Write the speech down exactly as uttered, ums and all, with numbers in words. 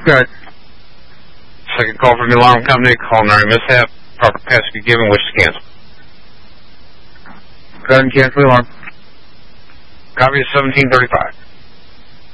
Good. Second call from the alarm company. Call nine mishap. Proper password given. Wish to cancel. Go ahead and cancel the alarm. Copy of seventeen thirty-five.